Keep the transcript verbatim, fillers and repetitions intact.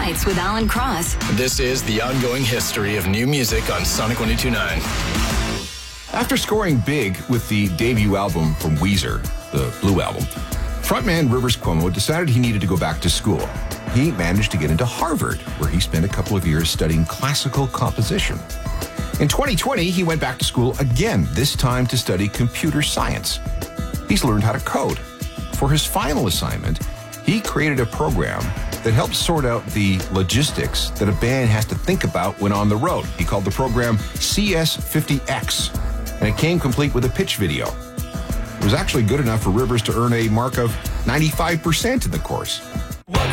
Nights with Alan Cross. This is the ongoing history of new music on Sonic one oh two point nine. After scoring big with the debut album from Weezer, the Blue Album, frontman Rivers Cuomo decided he needed to go back to school. He managed to get into Harvard, where he spent a couple of years studying classical composition. In twenty twenty, he went back to school again, this time to study computer science. He's learned how to code. For his final assignment, he created a program that helps sort out the logistics that a band has to think about when on the road. He called the program C S fifty X, and it came complete with a pitch video. It was actually good enough for Rivers to earn a mark of ninety-five percent in the course.